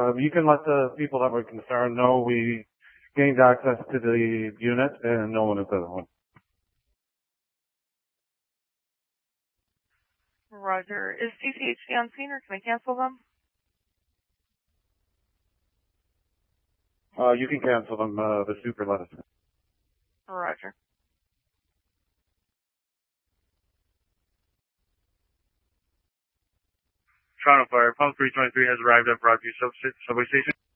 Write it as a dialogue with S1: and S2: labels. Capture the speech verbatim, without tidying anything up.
S1: Um, you can let the people that were concerned know we gained access to the unit and no one is at home.
S2: Roger. Is C C H C on scene or can I cancel them?
S1: Uh, you can cancel them, uh, the super let us know.
S2: Roger.
S3: Toronto Fire, Pump three twenty-three has arrived at Broadview Subway Station.